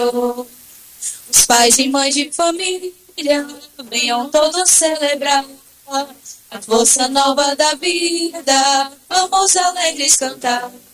Os pais e mães de família venham todos celebrar a força nova da vida. Vamos alegres cantar.